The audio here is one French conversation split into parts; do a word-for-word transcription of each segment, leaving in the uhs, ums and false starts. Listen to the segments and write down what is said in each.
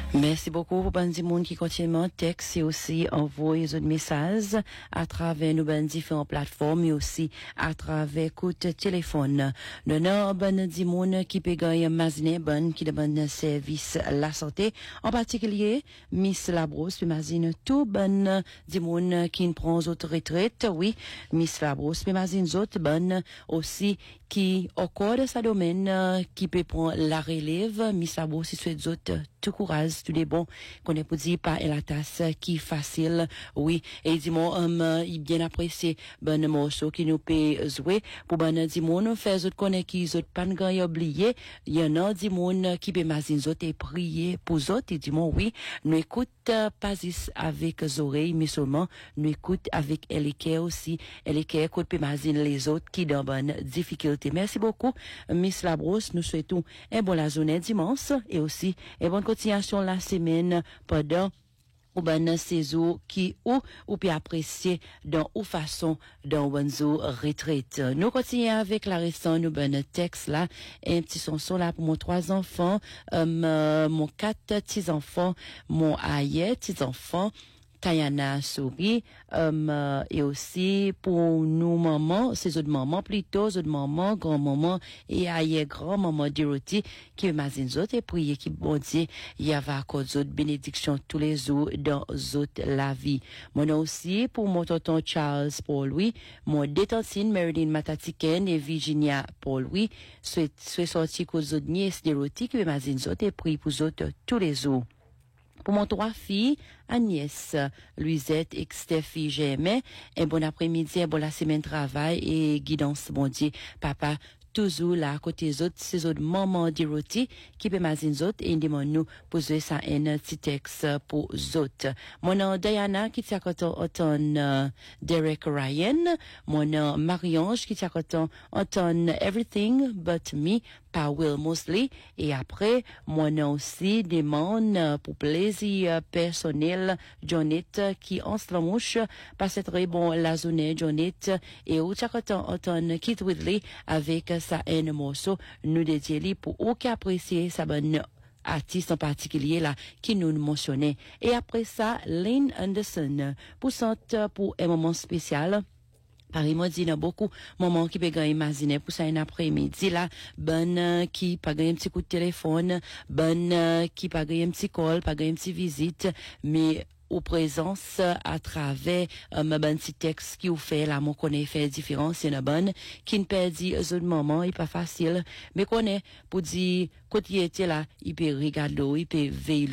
Merci beaucoup pour bandi monde qui continuellement texte et aussi envoyer des messages à travers nos ben différentes plateformes et aussi à travers coup de téléphone. Nous avons ben di monde qui peut gagner mazine ben qui demande service la santé en particulier Miss Labrousse imagine tout ben di monde qui prend autres retraites oui Miss Labrousse imagine autres ben aussi qui au cours de sa domaine qui peut prendre la relève Miss Labrousse souhaite autres tout courage, tout les bons, qu'on est pour dire pas la tasse qui facile, oui, et dis-moi, um, il bien apprécié, ben, morceau qui nous peut jouer, pour ben, dis-moi, nous fait autres connaître qui autres pas de oublié, il y en a, dis-moi, qui peut m'azine autres et prier pour autres, et dis-moi, oui, nous écoute pas avec les oreilles, mais seulement, nous écoute avec Elike aussi, Elike écoute peut m'azine les autres qui dans bonne difficulté. Merci beaucoup, Miss Labrousse, nous souhaitons un bon la journée dimanche, et aussi, un bon continuation la semaine pendant ou ben saison qui ou ou peut apprécier dans ou façon dans bonzo retraite. Nous continuons avec la restant nous ben texte là un petit chanson là pour mon trois enfants, euh, mon quatre petits enfants, mon aïe petits enfants Tayana Souris, euh, et aussi pour nous mamans, ces autres mamans plutôt, autres mamans, grand maman et aïe grand maman Dorothy, qui imagine autres et prier qui bon Dieu, il y avait encore d'autres bénédictions tous les jours dans autres la vie. Mon aussi pour mon tonton Charles Paul Louis, mon détentine Marilyn Matatiken et Virginia Paul Louis, soit, soit sorti cause autres nièces Dorothy qui imagine autres et prier pour autres tous les jours. Pour mon trois filles, Agnès, Louisette et Steffi, j'aimais. Un bon après-midi, un bon la semaine travail et guidance, bon Dieu, papa, toujours là, à côté des autres, ces autres mamans de rôti, qui peut m'azine autres, et demande nous poser ça un petit texte pour autres. Mon nom Diana, qui tient content autant uh, Derek Ryan. Mon nom Marie-Ange, qui tient content autant Everything But Me, par Will Mosley. Et après, mon nom aussi demande uh, pour plaisir personnel, Jonette, qui en ce moment, passe très bon la journée, Jonette, et où tient content autant Keith Whitley, avec sa un morceau, nous dédier pour aucun apprécier sa bonne artiste en particulier là qui nous mentionnait. Et après ça, Lynn Anderson pour pour un moment spécial. Paris m'a dit, il y a beaucoup moments qui peut gagner imaginer pour ça un après-midi là, bonne qui pas gagner un petit coup de téléphone, bonne qui pas gagner un petit call, pas gagner un petit visite, mais aux présence à travers un um, bon petit texte qui vous fait là mon connaît fait différence c'est une bonne qui ne peut dire ce moment est pas facile mais connaît pour dire quand il était là il peut regarder il peut veiller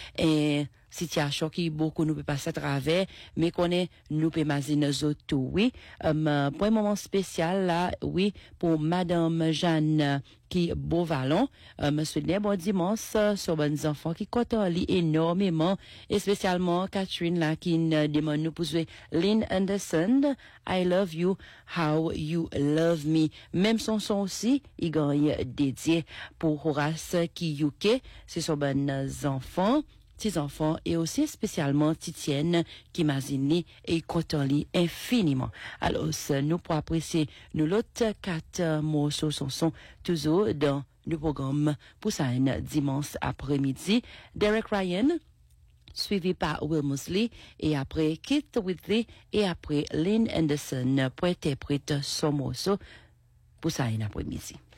et situation qui beaucoup nous peut passer à travers mais connaît nous peut imaginer tout oui um, pour un moment spécial là oui pour madame Jeanne qui beau vallon euh, monsieur bon dimanche sur bonnes enfants qui comptent lit énormément et spécialement Catherine là qui euh, demande nous pour jouer Lynn Anderson I love you how you love me même son son aussi il gagne dédié pour Horace qui U K c'est sur bonnes enfants petits enfants et aussi spécialement Titienne qui m'azine et content li infiniment. Alors nous pour apprécier nous l'autre quatre morceaux sont sont toujours dans le programme pour ça un dimanche après-midi. Derek Ryan suivi par Will Mosley et après Keith Whitley et après Lynn Anderson pour interpréter son morceau pour ça un après-midi.